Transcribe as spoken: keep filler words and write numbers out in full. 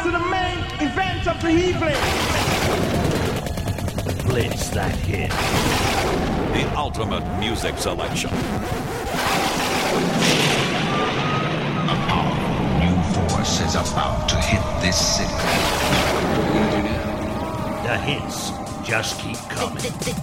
to the main event of the evening. Blitz that hit. The ultimate music selection. A powerful new force is about to hit this city. What are you gonna do now? The hits just keep coming.